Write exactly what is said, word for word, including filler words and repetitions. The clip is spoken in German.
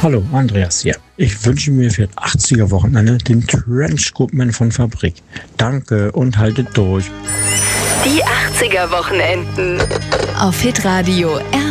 Hallo, Andreas hier. Ich wünsche mir für das achtziger-Wochenende den Trenchcoatman von Fabrik. Danke und haltet durch. Die achtziger-Wochenenden auf Hitradio R